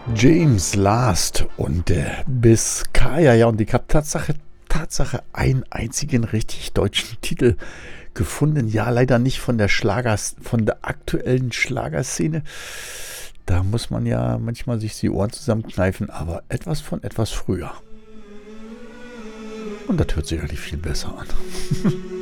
James Last und Biscaya. Ja, und ich habe Tatsache einen einzigen richtig deutschen Titel gefunden. Ja, leider nicht von der aktuellen Schlagerszene. Da muss man ja manchmal sich die Ohren zusammenkneifen, aber etwas von etwas früher. Und das hört sich eigentlich viel besser an.